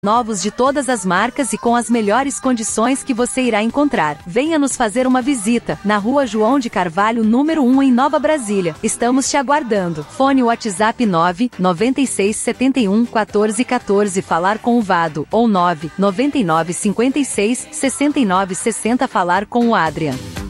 novos de todas as marcas e com as melhores condições que você irá encontrar. Venha nos fazer uma visita, na Rua João de Carvalho, número 1 em Nova Brasília. Estamos te aguardando. Fone WhatsApp 996 71 14 14 falar com o Vado, ou 999 56 69 60 falar com o Adrian.